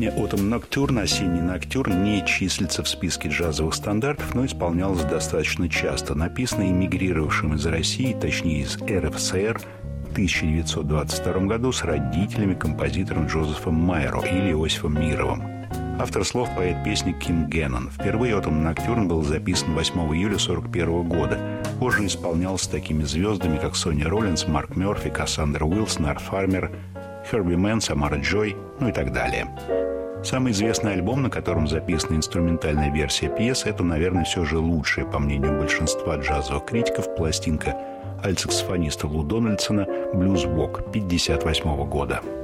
Произведение «Autumn Nocturne», «Осенний ноктюрн», не числится в списке джазовых стандартов, но исполнялось достаточно часто. Написано эмигрировавшим из России, точнее из РФСР, в 1922 году с родителями композитором Джозефом Майро или Иосифом Мировым. Автор слов – поэт песни Ким Геннон. Впервые «Autumn Nocturne» был записан 8 июля 1941 года. Позже исполнялся такими звездами, как Соня Роллинс, Марк Мерфи, Кассандра Уилсон, Арт Фармер, Херби Мэн, Самара Джой, ну и так далее. Самый известный альбом, на котором записана инструментальная версия пьесы, это, наверное, все же лучшая, по мнению большинства джазовых критиков, пластинка альтсаксофониста Лу Дональдсона «Блюз Вок» 1958 года.